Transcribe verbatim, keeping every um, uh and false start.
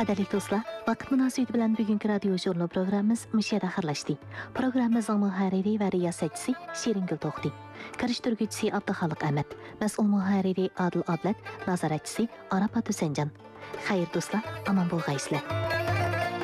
Qadirli do'stlar, vaqt munosabati bilan bugungi radio jurnal programmamiz mushada xirlashdi. Programmamizning muharriri va riyosatchisi Shiringul To'xti. Karishtiruvchisi Abduxoliq Ahmad, mas'ul muharriri Adil Ablat, nazoratchisi Arafat Husanjon. Xayr do'stlar, aman bo'lg'aysizlar.